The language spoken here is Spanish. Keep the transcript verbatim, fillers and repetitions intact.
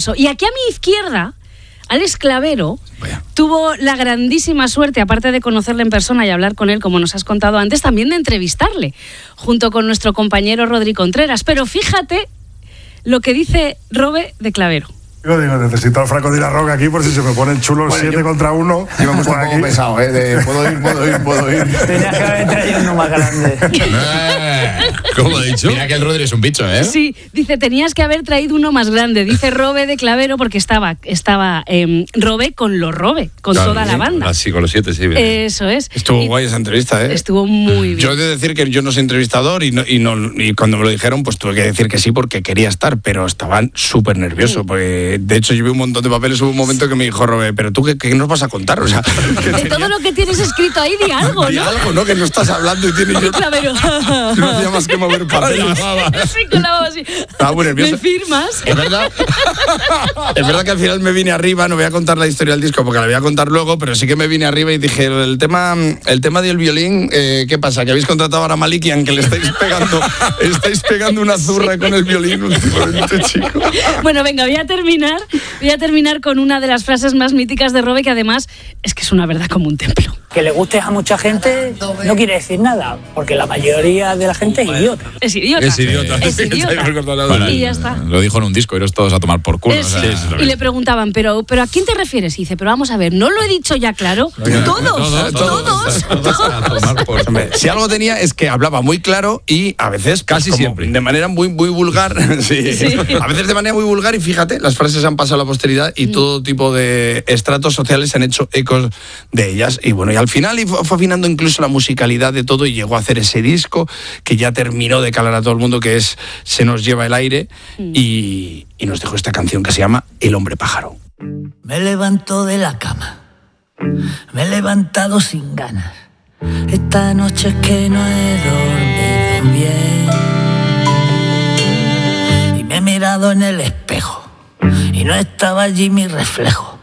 mucho. Y aquí a mi izquierda, Alex Clavero Vaya. tuvo la grandísima suerte, aparte de conocerle en persona y hablar con él, como nos has contado antes, también de entrevistarle, junto con nuestro compañero Rodri Contreras. Pero fíjate lo que dice Robe de Clavero. Yo digo, necesito al Franco de la Roca aquí por si se me ponen chulos bueno, siete yo, contra uno. Yo me he puesto un poco pesado, ¿eh? De, puedo ir, puedo ir, puedo ir. Tenías que haber traído uno más grande. ¿Cómo ha dicho? Mira que el Rodri es un bicho, ¿eh? Sí, dice, tenías que haber traído uno más grande. Dice Robe de Clavero porque estaba, estaba eh, Robe con los Robe, con claro, toda sí, la banda. Así, con los siete, sí. Bien. Eso es. Estuvo y guay esa entrevista, ¿eh? Estuvo muy bien. Yo he de decir que yo no soy entrevistador y, no, y, no, y cuando me lo dijeron, pues tuve que decir que sí porque quería estar, pero estaban súper nerviosos. Sí. Porque, de hecho, yo vi un montón de papeles, hubo un momento que me dijo Robe, pero tú qué, qué nos vas a contar, o sea, de tenía... todo lo que tienes escrito ahí di algo, ¿no? Di algo, ¿no? Que no estás hablando y tienes yo Clavero. No hacía más que mover papeles. Sí, con la voz así. Estaba muy nervioso. ¿Me firmas? Es verdad. Es verdad que al final me vine arriba, no voy a contar la historia del disco porque la voy a contar luego, pero sí que me vine arriba y dije, el tema el tema del violín, eh, ¿qué pasa? Que habéis contratado ahora a Malikian, que le estáis pegando estáis pegando una zurra con el violín últimamente, chico. Bueno, venga, voy a terminar voy a terminar con una de las frases más míticas de Robe, que además es que es una verdad como un templo. Que le gustes a mucha gente no quiere decir nada, porque la mayoría de la gente es idiota. Es idiota. Es idiota. Es idiota. Bueno, y ya está. Lo dijo en un disco, iros todos a tomar por culo. Es, o sea, sí. es Y le preguntaban, ¿pero, ¿pero a quién te refieres? Y dice, pero vamos a ver, ¿no lo he dicho ya claro? Todos, todos, todos. todos. Hombre, si algo tenía es que hablaba muy claro y a veces casi pues, siempre de manera muy, muy vulgar. Sí. Sí. A veces de manera muy vulgar y fíjate, las frases han pasado a la posteridad y mm. todo tipo de estratos sociales han hecho ecos de ellas. Y bueno, y al final y fue, fue afinando incluso la musicalidad de todo y llegó a hacer ese disco que ya terminó de calar a todo el mundo, que es Se nos lleva el aire, mm. y, y nos dejó esta canción que se llama El hombre pájaro. Me levanto de la cama, me he levantado sin ganas. Esta noche es que no he dormido bien. Y me he mirado en el espejo y no estaba allí mi reflejo.